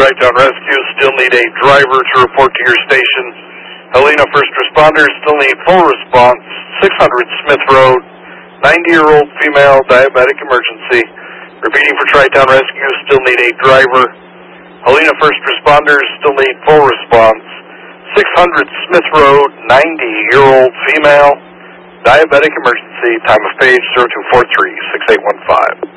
Tri-Town Rescue, still need a driver to report to your station. Helena First Responders still need full response. 600 Smith Road, 90-year-old female, diabetic emergency. Repeating for Tri-Town Rescue, still need a driver. Helena First Responders still need full response. 600 Smith Road, 90-year-old female, diabetic emergency. Time of page 0243-6815.